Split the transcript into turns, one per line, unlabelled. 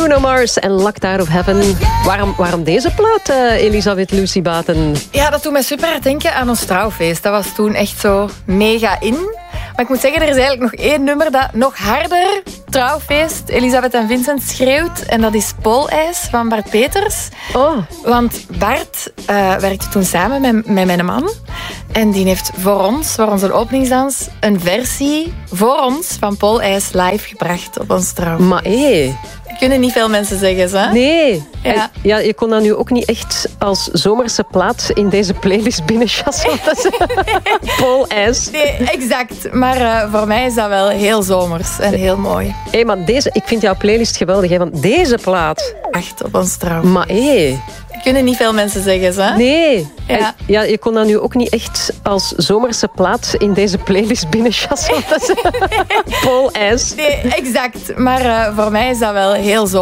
Bruno Mars en Locked Out of Heaven. Waarom deze plaat, Elisabeth Lucy Baten?
Ja, dat doet mij super hard denken aan ons trouwfeest. Dat was toen echt zo mega in. Maar ik moet zeggen, er is eigenlijk nog één nummer dat nog harder trouwfeest Elisabeth en Vincent schreeuwt. En dat is Poolijs van Bart Peters.
Oh.
Want Bart werkte toen samen met mijn man. En die heeft voor onze openingsdans, een versie voor ons van Poolijs live gebracht op ons trouw.
Maar
Dat kunnen niet veel mensen zeggen, hè?
Nee.
Ja.
Ja, je kon dat nu ook niet echt als zomerse plaat in deze playlist binnenchassen. Poolijs.
Nee, exact. Maar voor mij is dat wel heel zomers en heel mooi.
Maar ik vind jouw playlist geweldig, hè, want deze plaat...
Echt op ons trouw.
Maar
Dat kunnen niet veel mensen zeggen, hè?
Nee.
Ja.
Je kon dat nu ook niet echt als zomerse plaat in deze playlist binnenchassen. Poolijs.
Nee, exact. Maar voor mij is dat wel heel zomer.